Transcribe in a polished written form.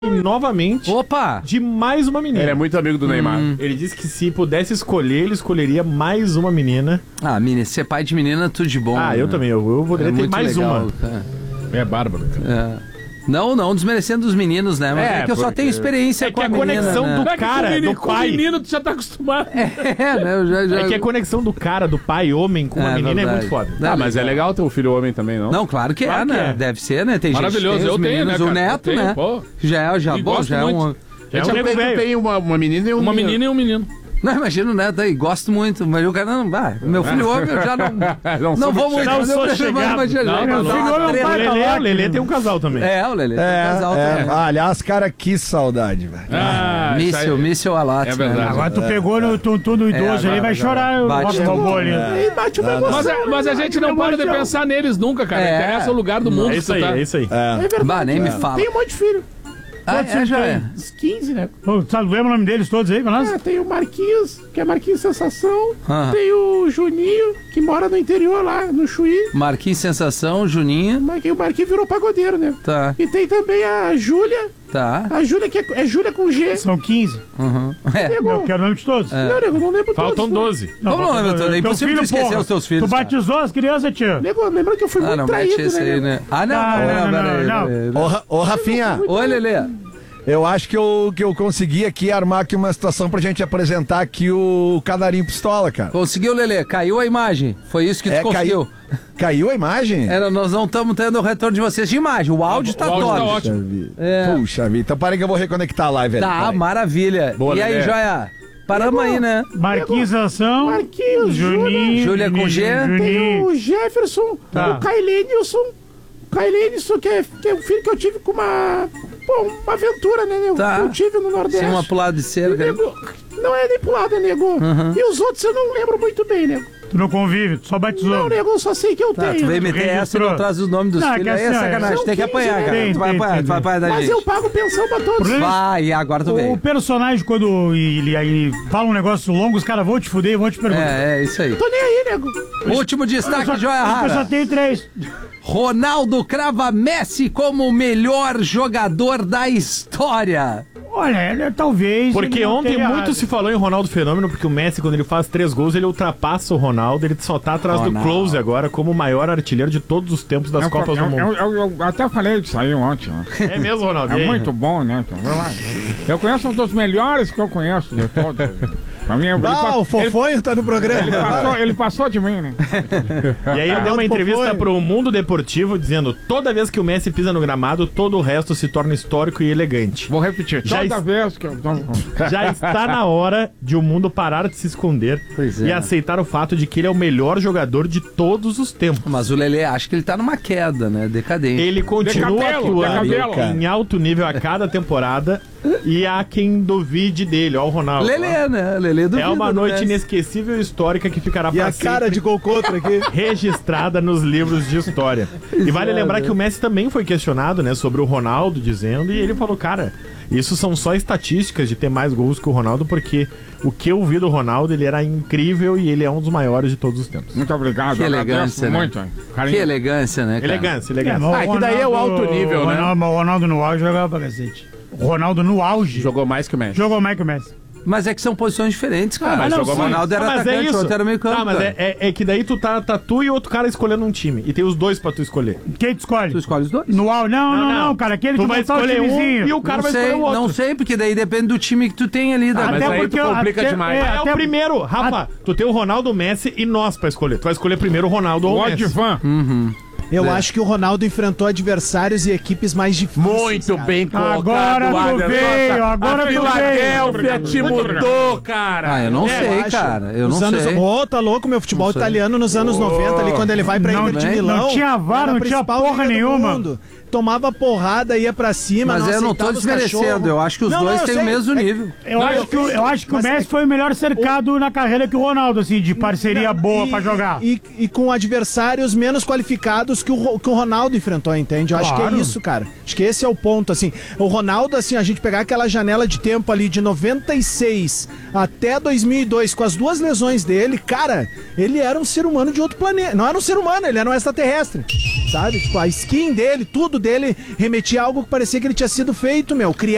novamente de mais uma menina. Ele é muito amigo do Neymar. Ele disse que se pudesse escolher, ele escolheria mais uma menina. Ah, menina, ser pai de menina, tudo de bom. Ah, eu também. Eu poderia ter mais legal, uma. Cara. É bárbaro. Não desmerecendo os meninos, né? Mas é que eu só tenho experiência com a menina. É que a conexão do cara, do pai... Com o menino, tu já tá acostumado. Né? É que a conexão do cara, do pai homem com a menina é muito foda. Mas é legal ter um filho homem também, não? Não, claro que é, né? Deve ser, né? Tem maravilhoso, gente, eu tenho, né, o neto, né? Pô. Já é um... Tem uma menina e um Uma menina e um menino. Não, imagino, né? Daí, gosto muito, mas o cara não vai. Meu filho homem, eu já não vou muito. Não sou chegado. O Lelê tem um casal também. O Lelê tem um casal também. Aliás, cara, que saudade, velho. Míssil a lata. É verdade. Agora tu pegou no tum no idoso ali, vai chorar. Bate Mas a gente não para de pensar neles nunca, cara. Interessa o lugar do mundo. É isso aí, é isso aí. Bah, nem me fala. Tem um monte de filho. Já é. Uns 15, né? Sabe, lembra o nome deles todos aí pra nós? Tem o Marquinhos, que é Marquinhos Sensação. Tem o Juninho, que mora no interior lá, no Chuí. Marquinhos Sensação, Juninho. O Marquinhos virou pagodeiro, né? Tá. E tem também a Júlia. Tá. A Júlia, que é Júlia com G. São 15. Eu quero o nome de todos. Não, nego, não lembro Faltam todos. 12. Como não lembra todos? É impossível tu esquecer os teus filhos. Tu batizou as crianças, tio? Nego, lembra que eu fui muito traído, né? Não. Ô, Rafinha. Oi, Lelê. Eu acho que eu consegui aqui armar aqui uma situação pra gente apresentar aqui o Canarinho Pistola, cara. Conseguiu, Lelê? Caiu a imagem. Foi isso que tu conseguiu. Caiu a imagem? Nós não estamos tendo o retorno de vocês de imagem. O áudio tá top. Tá ótimo. Puxa vida. Então parei que eu vou reconectar a live, velho. Tá, maravilha. Boa, e aí, Lelê. Joia? Paramos aí, né? Marquinhos Ação. Marquinhos, Juninho. Júlia com G. Tem o Jefferson, o Kailenilson. O Kailenilson, que é um filho que eu tive com uma aventura, né, nego? Tá. Que eu tive no Nordeste. Sem uma pulada de cerca. Nego, não é nem pulada, nego. E os outros eu não lembro muito bem, nego. Tu não convive, tu só batizou. Não, nego, eu só sei que eu tenho. Tu veio meter essa e não traz os nomes dos filhos. Aí é sacanagem. Tem que apanhar, cara. Tu vai apanhar da gente. Mas eu pago pensão pra todos. Vai, e agora tu veio. O personagem, quando ele fala um negócio longo, os caras vão te fuder e vão te perguntar. É isso aí. Tô nem aí, nego. Último destaque, Joia Eu só Rara. tenho 3. Ronaldo crava Messi como o melhor jogador da história. Olha, talvez. Porque ontem muito se falou em Ronaldo Fenômeno, porque o Messi, quando ele faz 3 gols, ele ultrapassa o Ronaldo, ele só tá atrás do Close agora como o maior artilheiro de todos os tempos das Copas do Mundo. Eu até falei disso aí ontem. Né? É mesmo, Ronaldo? É muito bom, né? Eu conheço um dos melhores que eu conheço de todos. Pra mim, o Fofonho tá no programa. Ele passou de mim, né? E aí ele deu uma entrevista pro Mundo Deportivo dizendo: toda vez que o Messi pisa no gramado, todo o resto se torna histórico e elegante. Vou repetir. Toda vez que eu... Já está na hora de o mundo parar de se esconder e aceitar o fato de que ele é o melhor jogador de todos os tempos. Mas o Lelê, acho que ele tá numa queda, né? Decadente. Ele continua atuando em alto nível a cada temporada e há quem duvide dele. Ó, o Ronaldo. Lelê, né? Lelê duvida. É uma noite inesquecível e histórica que ficará para sempre. E a cara de gol contra aqui. Registrada nos livros de história. E vale lembrar que o Messi também foi questionado, né, sobre o Ronaldo, dizendo, e ele falou, cara, isso são só estatísticas de ter mais gols que o Ronaldo, porque o que eu vi do Ronaldo, ele era incrível e ele é um dos maiores de todos os tempos. Muito obrigado. Que elegância, né? Muito, que elegância, né, cara? Elegância. Que daí é o alto nível, né? O Ronaldo no auge jogava pra cacete. O Ronaldo no auge. Jogou mais que o Messi. Jogou mais que o Messi. Mas é que são posições diferentes, cara. Mas o Ronaldo era atacante, o outro era meio campo. Mas é que daí tu tá tu e outro cara escolhendo um time. E tem os dois pra tu escolher. Quem tu escolhe? Tu escolhe os dois? No auge. Não, cara. Aquele tu que vai escolher um e o cara não vai sei, escolher o outro. Não sei, porque daí depende do time que tu tem ali. Mas aí tu complica demais. É o primeiro. Rafa, tu tem o Ronaldo, o Messi e nós pra escolher. Tu vai escolher primeiro o Ronaldo ou o Messi. Eu acho que o Ronaldo enfrentou adversários e equipes mais difíceis. Muito bem colocado. Agora tu veio, agora tu veio. A Filadélfia te mudou, cara. Ah, eu não sei, cara. Eu não sei. Tá louco, meu futebol italiano nos anos 90, ali quando ele vai pra Inter de Milão. Não tinha VAR, não tinha porra nenhuma. Tomava porrada, ia pra cima. Mas eu não tô desmerecendo, eu acho que os dois têm o mesmo nível. Eu acho que o Messi foi o melhor cercado na carreira que o Ronaldo, assim, de parceria boa pra jogar. E com adversários menos qualificados que o Ronaldo enfrentou, entende? Eu acho que é isso, cara. Acho que esse é o ponto, assim. O Ronaldo, assim, a gente pegar aquela janela de tempo ali de 96 até 2002, com as duas lesões dele, cara, ele era um ser humano de outro planeta. Não era um ser humano, ele era um extraterrestre, sabe? Tipo, a skin dele, tudo dele remetia a algo que parecia que ele tinha sido feito, meu.